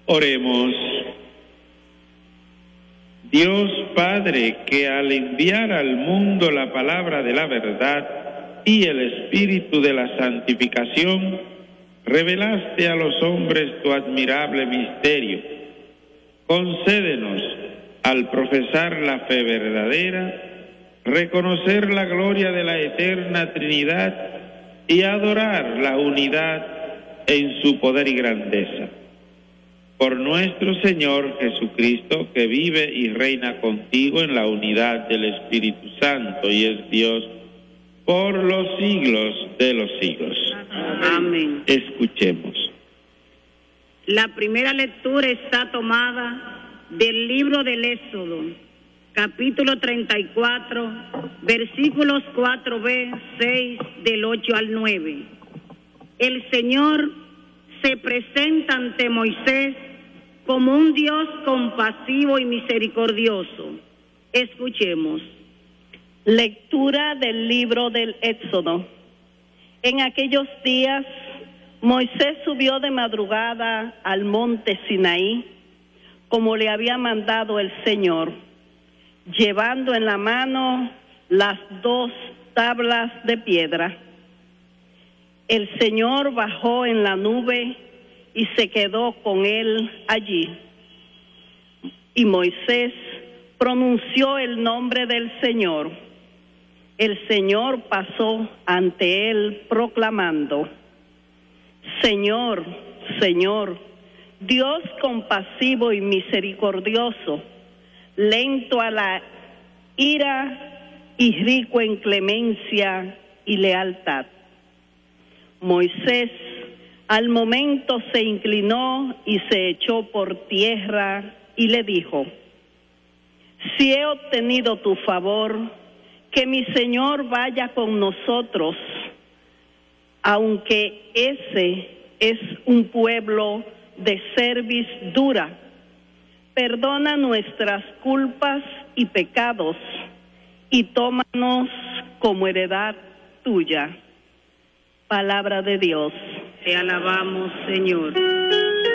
Oremos. Dios Padre, que al enviar al mundo la palabra de la verdad y el espíritu de la santificación, revelaste a los hombres tu admirable misterio. Concédenos, al profesar la fe verdadera, reconocer la gloria de la eterna Trinidad y adorar la unidad en su poder y grandeza. Por nuestro Señor Jesucristo, que vive y reina contigo en la unidad del Espíritu Santo y es Dios por los siglos de los siglos. Amén. Escuchemos. La primera lectura está tomada del libro del Éxodo, capítulo 34, versículos 4b, 6, del 8 al 9. El Señor se presenta ante Moisés como un Dios compasivo y misericordioso. Escuchemos. Lectura del libro del Éxodo. En aquellos días, Moisés subió de madrugada al monte Sinaí, como le había mandado el Señor, llevando en la mano las 2 tablas de piedra. El Señor bajó en la nube y se quedó con él allí. Y Moisés pronunció el nombre del Señor. El Señor pasó ante él proclamando: Señor, Señor, Dios compasivo y misericordioso, lento a la ira y rico en clemencia y lealtad. Moisés al momento se inclinó y se echó por tierra y le dijo: si he obtenido tu favor, que mi Señor vaya con nosotros, aunque ese es un pueblo de cerviz dura. Perdona nuestras culpas y pecados y tómanos como heredad tuya. Palabra de Dios. Te alabamos, Señor.